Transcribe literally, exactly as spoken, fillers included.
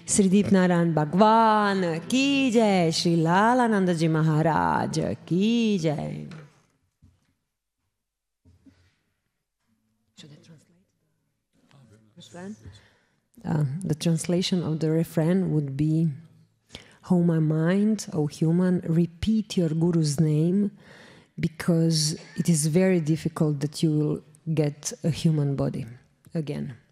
Sri Deepnarayan Bhagwan ki jai, Sri Lalananda Ji Maharaj ki jai. Should I translate? Refrain? Uh, the translation of the refrain would be, "O my mind, O human, repeat your Guru's name, because it is very difficult that you will get a human body again."